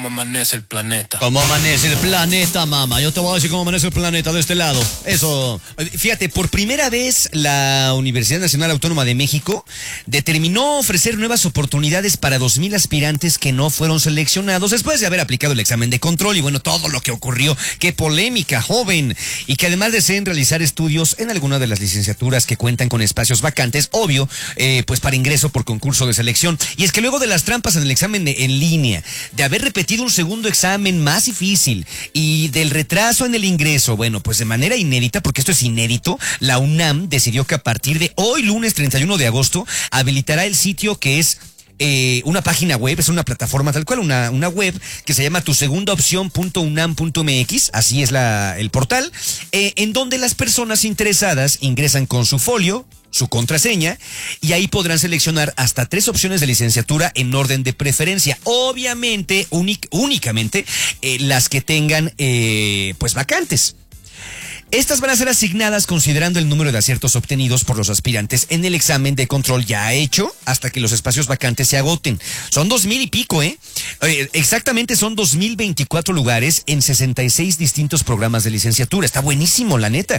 cómo amanece el planeta. ¿Cómo amanece el planeta, mamá? Yo te voy a decir cómo amanece el planeta de este lado. Eso. Fíjate, por primera vez la Universidad Nacional Autónoma de México determinó ofrecer nuevas oportunidades para 2,000 aspirantes que no fueron seleccionados después de haber aplicado el examen de control y bueno, todo lo que ocurrió. ¡Qué polémica, joven! Y que además deseen realizar estudios en alguna de las licenciaturas que cuentan con espacios vacantes, obvio, pues para ingreso por concurso de selección. Y es que luego de las trampas en el examen en línea, de haber repetido un segundo examen más difícil y del retraso en el ingreso, bueno, pues de manera inédita, porque esto es inédito, la UNAM decidió que a partir de hoy, lunes 31 de agosto, habilitará el sitio que es una página web, es una plataforma tal cual, una web que se llama tusegundaopcion.unam.mx, así es el portal, en donde las personas interesadas ingresan con su folio, su contraseña, y ahí podrán seleccionar hasta 3 opciones de licenciatura en orden de preferencia. Obviamente, únicamente las que tengan pues vacantes. Estas van a ser asignadas considerando el número de aciertos obtenidos por los aspirantes en el examen de control ya hecho hasta que los espacios vacantes se agoten. Son 2,000 y pico, exactamente son 2,024 lugares en 66 distintos programas de licenciatura. Está buenísimo, la neta.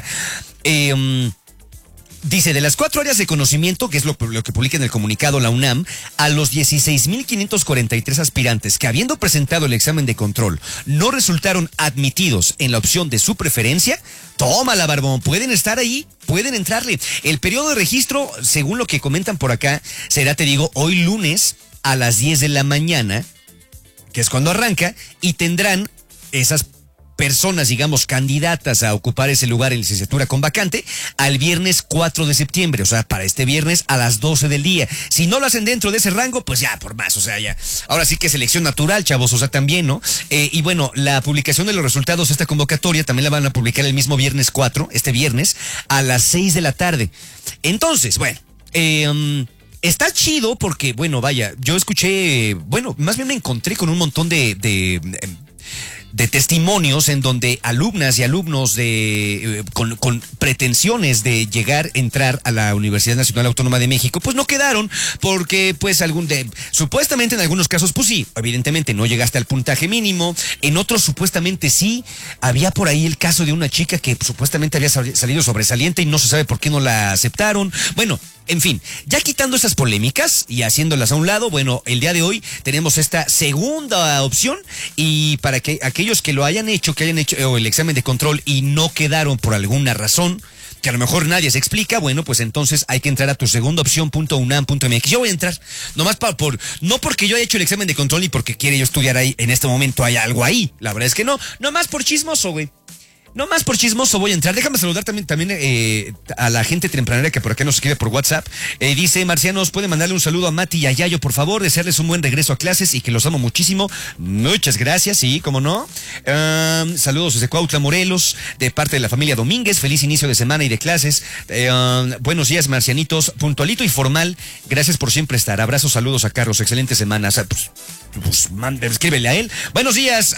Dice, de las 4 áreas de conocimiento, que es lo que publica en el comunicado la UNAM, a los 16,543 aspirantes que habiendo presentado el examen de control no resultaron admitidos en la opción de su preferencia, tómala, barbón, pueden estar ahí, pueden entrarle. El periodo de registro, según lo que comentan por acá, será, te digo, hoy lunes a las 10 de la mañana, que es cuando arranca, y tendrán esas personas, digamos, candidatas a ocupar ese lugar en licenciatura con vacante al viernes 4 de septiembre, o sea, para este viernes a las 12 del día. Si no lo hacen dentro de ese rango, pues ya, por más, o sea, ya. Ahora sí que selección natural, chavos, o sea, también, ¿no? Y bueno, la publicación de los resultados de esta convocatoria también la van a publicar el mismo viernes 4, este viernes, a las 6 de la tarde. Entonces, bueno, está chido porque, bueno, vaya, yo escuché, bueno, más bien me encontré con un montón de testimonios en donde alumnas y alumnos con pretensiones de entrar a la Universidad Nacional Autónoma de México, pues no quedaron porque pues supuestamente en algunos casos pues sí, evidentemente no llegaste al puntaje mínimo, en otros supuestamente sí, había por ahí el caso de una chica que supuestamente había salido sobresaliente y no se sabe por qué no la aceptaron. Bueno, en fin, ya quitando esas polémicas y haciéndolas a un lado, bueno, el día de hoy tenemos esta segunda opción y para que aquellos que hayan hecho el examen de control y no quedaron por alguna razón, que a lo mejor nadie se explica, bueno, pues entonces hay que entrar a tusegundaopcion.unam.mx. Yo voy a entrar, nomás no porque yo haya hecho el examen de control y porque quiere yo estudiar ahí, en este momento hay algo ahí, la verdad es que no, nomás por chismoso, güey. No más por chismoso voy a entrar. Déjame saludar también a la gente tempranera que por acá nos escribe por WhatsApp. Dice, Marcianos, ¿puede mandarle un saludo a Mati y a Yayo, por favor? Desearles un buen regreso a clases y que los amo muchísimo. Muchas gracias, sí, cómo no. Saludos desde Cuautla, Morelos, de parte de la familia Domínguez. Feliz inicio de semana y de clases. Buenos días, marcianitos. Puntualito y formal. Gracias por siempre estar. Abrazos, saludos a Carlos. Excelente semana. Escríbele a él. Buenos días.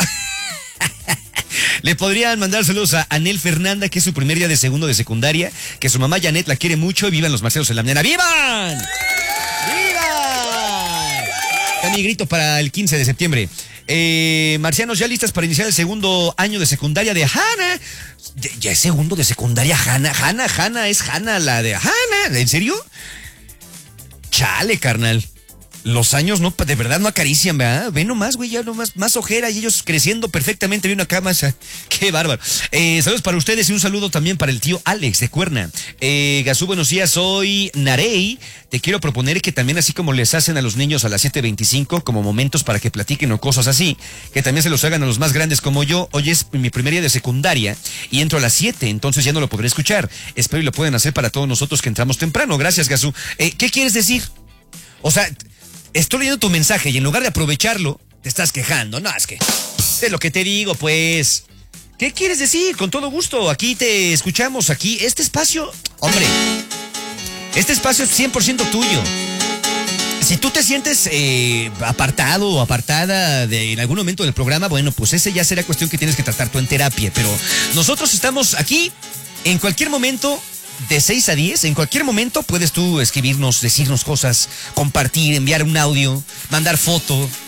Le podrían mandar saludos a Anel Fernanda, que es su primer día de segundo de secundaria, que su mamá Janet la quiere mucho y vivan los Marcianos en la mañana. ¡Vivan! ¡Vivan! Está mi grito para el 15 de septiembre. Marcianos, ya listas para iniciar el segundo año de secundaria de Hanna. ¿Ya es segundo de secundaria Hanna? Hanna es Hanna, la de Hanna. ¿En serio? Chale, carnal. Los años no, de verdad no acarician, ¿verdad? Ven nomás, güey, ya nomás, más ojera y ellos creciendo perfectamente bien acá más. Qué bárbaro. Saludos para ustedes y un saludo también para el tío Alex de Cuerna. Gazú, buenos días, soy Narey. Te quiero proponer que también así como les hacen a los niños a las 7:25 como momentos para que platiquen o cosas así, que también se los hagan a los más grandes como yo. Hoy es mi primer día de secundaria y entro a las 7, entonces ya no lo podré escuchar. Espero y lo pueden hacer para todos nosotros que entramos temprano. Gracias, Gazú. ¿Qué quieres decir? O sea, estoy leyendo tu mensaje y en lugar de aprovecharlo, te estás quejando. No, es que es lo que te digo, pues. ¿Qué quieres decir? Con todo gusto, aquí te escuchamos, aquí. Este espacio, hombre, este espacio es 100% tuyo. Si tú te sientes apartado o apartada en algún momento del programa, bueno, pues ese ya será cuestión que tienes que tratar tú en terapia. Pero nosotros estamos aquí en cualquier momento. De 6 a 10, en cualquier momento puedes tú escribirnos, decirnos cosas, compartir, enviar un audio, mandar foto,